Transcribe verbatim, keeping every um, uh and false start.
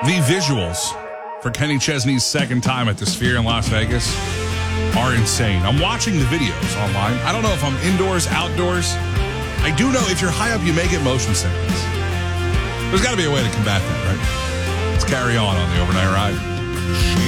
The visuals for Kenny Chesney's second time at the Sphere in Las Vegas are insane. I'm watching the videos online. I don't know if I'm indoors, outdoors. I do know if you're high up, you may get motion sickness. There's got to be a way to combat that, right? Let's carry on on the overnight ride.